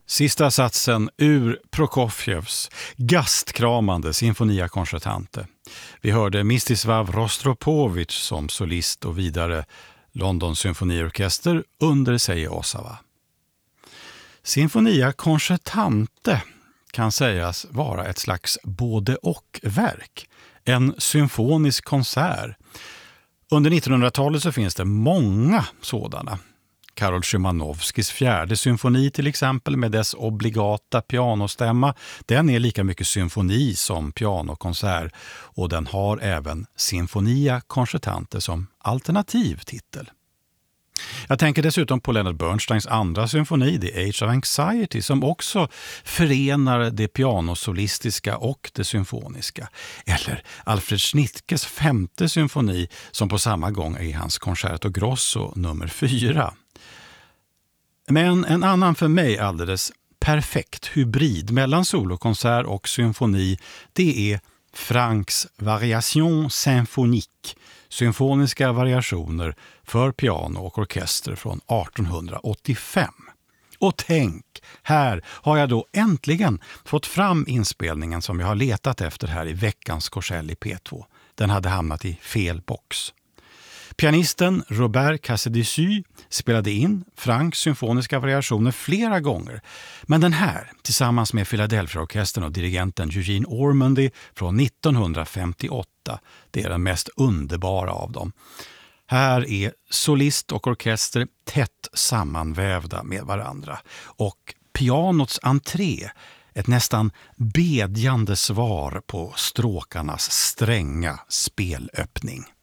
Sista satsen ur Prokofjevs gastkramande Sinfonia Concertante. Vi hörde Mstislav Rostropovich som solist och vidare London symfoniorkester under Seiji Osawa. Sinfonia Concertante kan sägas vara ett slags både och-verk, en symfonisk konsert. Under 1900-talet så finns det många sådana. Karol Szymanowskis fjärde symfoni till exempel med dess obligata pianostämma, den är lika mycket symfoni som pianokonsert och den har även Sinfonia Concertante som alternativtitel. Jag tänker dessutom på Leonard Bernsteins andra symfoni, The Age of Anxiety, som också förenar det pianosolistiska och det symfoniska. Eller Alfred Schnittges femte symfoni som på samma gång är hans Concerto Grosso nummer 4. Men en annan för mig alldeles perfekt hybrid mellan solokonsert och symfoni, det är Franks Variation symphonique, symfoniska variationer för piano och orkester från 1885. Och tänk, här har jag då äntligen fått fram inspelningen som jag har letat efter här i veckans Korsell i P2. Den hade hamnat i fel box. Pianisten Robert Casadessus spelade in Franks symfoniska variationer flera gånger, men den här tillsammans med Philadelphia-orkestern och dirigenten Eugene Ormandy från 1958, det är den mest underbara av dem. Här är solist och orkester tätt sammanvävda med varandra och pianots entré, ett nästan bedjande svar på stråkarnas stränga spelöppning.